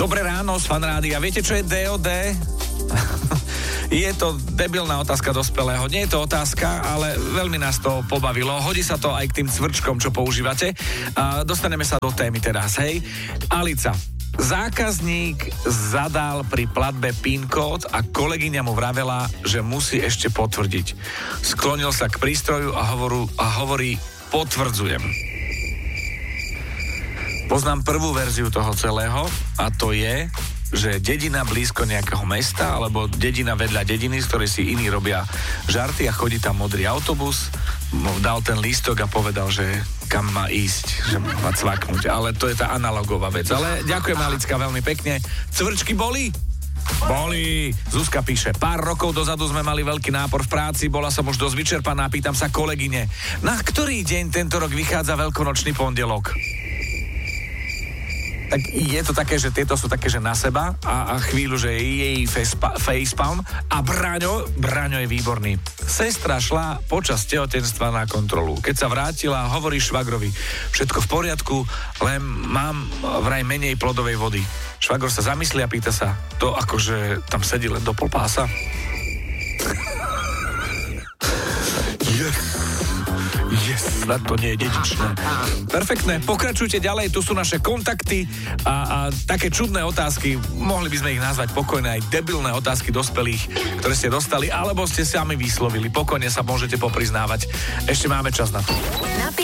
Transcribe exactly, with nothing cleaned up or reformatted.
Dobré ráno z Fan Rádia. Viete, čo je dé ó dé? Je to debilná otázka dospelého. Nie je to otázka, ale veľmi nás to pobavilo. Hodí sa to aj k tým cvrčkom, čo používate. A dostaneme sa do témy teraz, hej. Alica. Zákazník zadal pri platbe PIN kód a kolegyňa mu vravela, že musí ešte potvrdiť. Sklonil sa k prístroju a, hovoru, a hovorí, potvrdzujem. Poznám prvú verziu toho celého a to je, že dedina blízko nejakého mesta alebo dedina vedľa dediny, z ktorej si iní robia žarty a chodí tam modrý autobus, mu dal ten lístok a povedal, že kam má ísť, že má cvaknúť. Ale to je tá analogová vec. Ale ďakujem, Alicka, veľmi pekne. Cvrčky boli? Boli. Zuzka píše, pár rokov dozadu sme mali veľký nápor v práci, bola som už dosť vyčerpaná, pýtam sa kolegyne, na ktorý deň tento rok vychádza veľkonočný pondelok? Tak je to také, že tieto sú také, že na seba a, a chvíľu, že je jej facepalm a Braňo, Braňo je výborný. Sestra šla počas tehotenstva na kontrolu. Keď sa vrátila, hovorí švagrovi, všetko v poriadku, len mám vraj menej plodovej vody. Švagor sa zamyslí a pýta sa, to akože tam sedí len do pol pása? Yes. Yes, na to nie je dedičné. Perfektné, pokračujte ďalej, tu sú naše kontakty a, a také čudné otázky, mohli by sme ich nazvať pokojne aj debilné otázky dospelých, ktoré ste dostali, alebo ste sami vyslovili, pokojne sa môžete popriznávať. Ešte máme čas na to.